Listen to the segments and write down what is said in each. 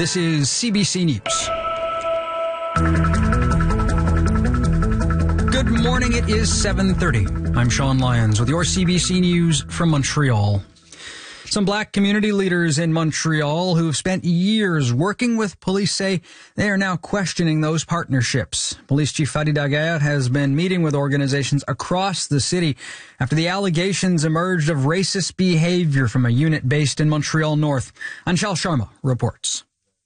This is CBC News. Good morning. It is 7:30. I'm Sean Lyons with your CBC News from Montreal. Some Black community leaders in Montreal who've spent years working with police say they are now questioning those partnerships. Police Chief Fadi Daguerre has been meeting with organizations across the city after the allegations emerged of racist behavior from a unit based in Montreal North. Anshel Sharma reports.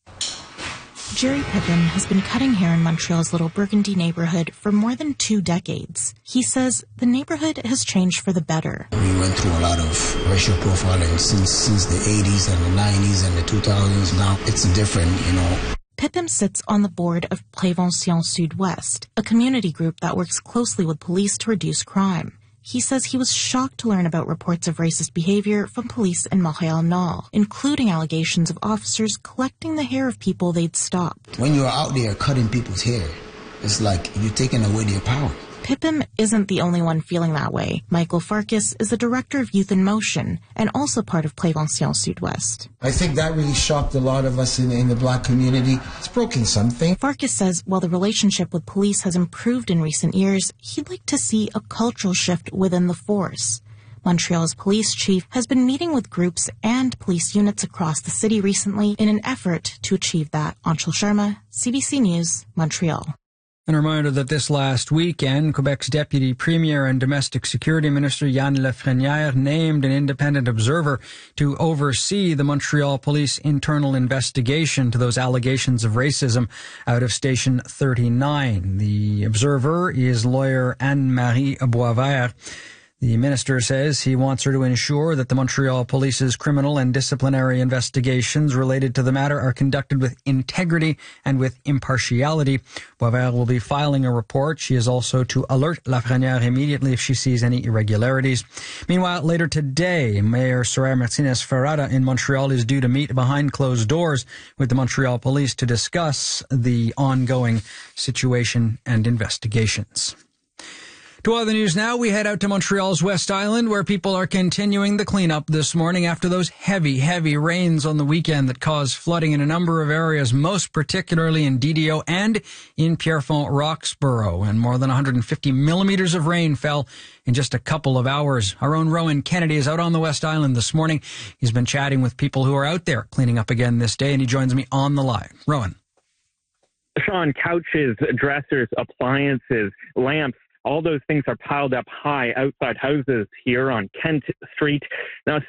Jerry Pippin has been cutting hair in Montreal's Little Burgundy neighborhood for more than 2 decades. He says the neighborhood has changed for the better. We went through a lot of racial profiling since the 80s and the 90s and the 2000s. Now it's different, Pippin sits on the board of Prévention Sud-Ouest, a community group that works closely with police to reduce crime. He says he was shocked to learn about reports of racist behavior from police in Montreal Nord, including allegations of officers collecting the hair of people they'd stopped. When you're out there cutting people's hair, it's like you're taking away their power. Pippin isn't the only one feeling that way. Michael Farkas is the director of Youth in Motion and also part of Prévention Sud-Ouest. I think that really shocked a lot of us in the Black community. It's broken something. Farkas says while the relationship with police has improved in recent years, he'd like to see a cultural shift within the force. Montreal's police chief has been meeting with groups and police units across the city recently in an effort to achieve that. Anshel Sharma, CBC News, Montreal. And a reminder that this last weekend, Quebec's Deputy Premier and Domestic Security Minister Yann Lafrenière named an independent observer to oversee the Montreal Police internal investigation to those allegations of racism out of Station 39. The observer is lawyer Anne-Marie Boisvert. The minister says he wants her to ensure that the Montreal Police's criminal and disciplinary investigations related to the matter are conducted with integrity and with impartiality. Boisvert will be filing a report. She is also to alert Lafrenière immediately if she sees any irregularities. Meanwhile, later today, Mayor Soraya Martinez-Ferrada in Montreal is due to meet behind closed doors with the Montreal Police to discuss the ongoing situation and investigations. To other news now, we head out to Montreal's West Island, where people are continuing the cleanup this morning after those heavy rains on the weekend that caused flooding in a number of areas, most particularly in DDO and in Pierrefonds-Roxborough. And more than 150 millimeters of rain fell in just a couple of hours. Our own Rowan Kennedy is out on the West Island this morning. He's been chatting with people who are out there cleaning up again this day, and he joins me on the line. Rowan. Sean, couches, dressers, appliances, lamps, all those things are piled up high outside houses here on Kent Street. Now,